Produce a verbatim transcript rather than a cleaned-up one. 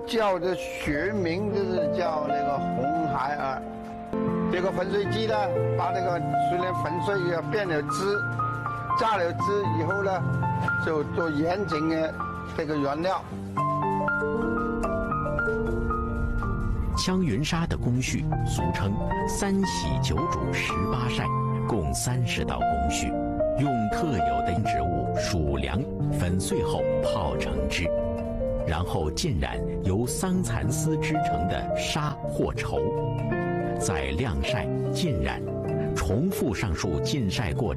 叫的学名就是叫那个红孩儿。这个粉碎机呢，把那个虽然粉碎也变了汁，榨了汁以后呢，就做严谨的这个原料。 枪云纱的工序俗称三洗九煮十八晒，共三十道工序，用特有的植物薯粮粉碎后泡成汁，然后浸染由桑蚕丝织成的纱或绸，再晾晒浸染，重复上述浸晒过程。